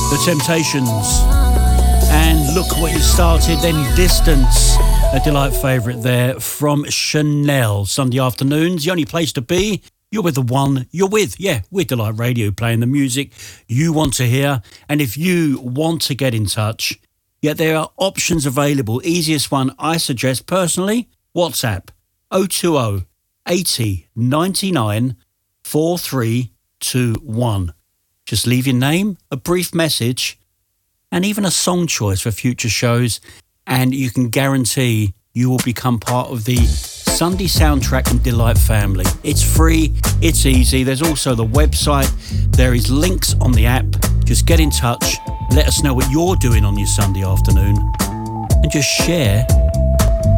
The Temptations. And look what you started, then Distance. A Delight favourite there from Chanel. Sunday afternoons, the only place to be. You're with the one you're with. Yeah, we're Delight Radio, playing the music you want to hear. And if you want to get in touch, yeah, there are options available. Easiest one I suggest personally, WhatsApp 020 80 99 4321. Just leave your name, a brief message, and even a song choice for future shows, and you can guarantee you will become part of the Sunday Soundtrack and Delight family. It's free, it's easy. There's also the website. There is links on the app. Just get in touch. Let us know what you're doing on your Sunday afternoon, and just share